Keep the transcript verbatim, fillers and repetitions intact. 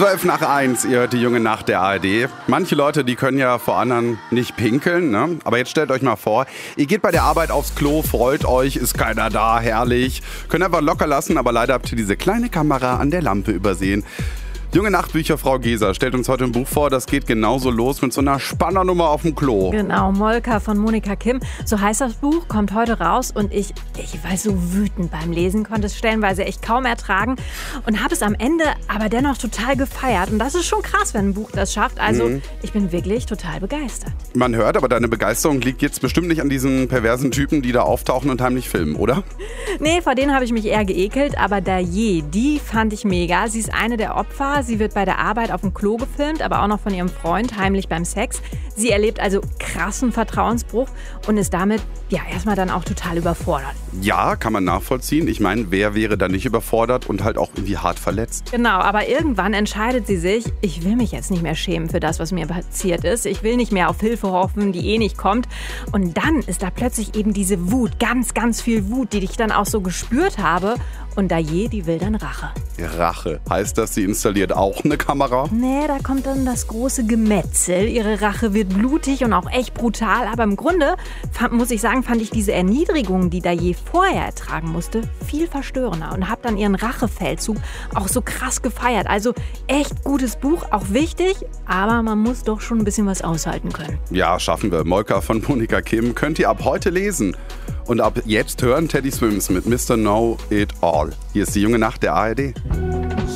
Zwölf nach eins, ihr hört die junge Nacht der A R D. Manche Leute, die können ja vor anderen nicht pinkeln, ne? Aber jetzt stellt euch mal vor, ihr geht bei der Arbeit aufs Klo, freut euch, ist keiner da, herrlich. Könnt einfach locker lassen, aber leider habt ihr diese kleine Kamera an der Lampe übersehen. Junge Nachtbücher, Frau Geser stellt uns heute ein Buch vor, das geht genauso los mit so einer Spannernummer auf dem Klo. Genau, Molka von Monika Kim. So heißt das Buch, kommt heute raus und ich, ich war so wütend beim Lesen, konnte es stellenweise echt kaum ertragen und habe es am Ende aber dennoch total gefeiert. Und das ist schon krass, wenn ein Buch das schafft. Also mhm. ich bin wirklich total begeistert. Man hört, aber deine Begeisterung liegt jetzt bestimmt nicht an diesen perversen Typen, die da auftauchen und heimlich filmen, oder? Nee, vor denen habe ich mich eher geekelt, aber Daye, die fand ich mega. Sie ist eine der Opfer. Sie wird bei der Arbeit auf dem Klo gefilmt, aber auch noch von ihrem Freund heimlich beim Sex. Sie erlebt also krassen Vertrauensbruch und ist damit ja erstmal dann auch total überfordert. Ja, kann man nachvollziehen. Ich meine, wer wäre da nicht überfordert und halt auch irgendwie hart verletzt? Genau, aber irgendwann entscheidet sie sich, ich will mich jetzt nicht mehr schämen für das, was mir passiert ist. Ich will nicht mehr auf Hilfe hoffen, die eh nicht kommt. Und dann ist da plötzlich eben diese Wut, ganz, ganz viel Wut, die ich dann auch so gespürt habe. Und Daye, die will dann Rache. Rache? Heißt das, sie installiert auch eine Kamera? Nee, da kommt dann das große Gemetzel. Ihre Rache wird blutig und auch echt brutal. Aber im Grunde, fand, muss ich sagen, fand ich diese Erniedrigung, die Daye vorher ertragen musste, viel verstörender. Und habe dann ihren Rachefeldzug auch so krass gefeiert. Also echt gutes Buch, auch wichtig. Aber man muss doch schon ein bisschen was aushalten können. Ja, schaffen wir. Molka von Monika Kim könnt ihr ab heute lesen. Und ab jetzt hören Teddy Swims mit Mister Know It All. Hier ist die junge Nacht der A R D.